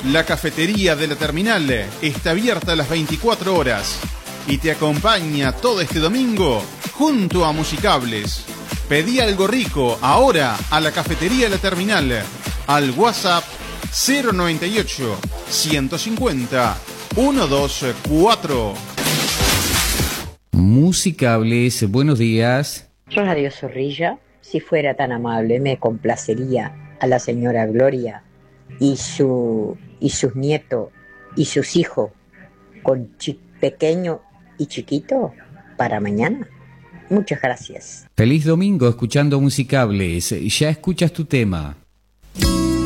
La cafetería de la terminal está abierta a las 24 horas y te acompaña todo este domingo junto a Musicables. Pedí algo rico ahora a la cafetería de la terminal al WhatsApp 098 150 124. Musicables, buenos días. Radio Zorrilla, si fuera tan amable, me complacería a la señora Gloria y sus nietos y sus hijos con pequeño y chiquito para mañana. Muchas gracias. Feliz domingo escuchando Musicables. Ya escuchas tu tema.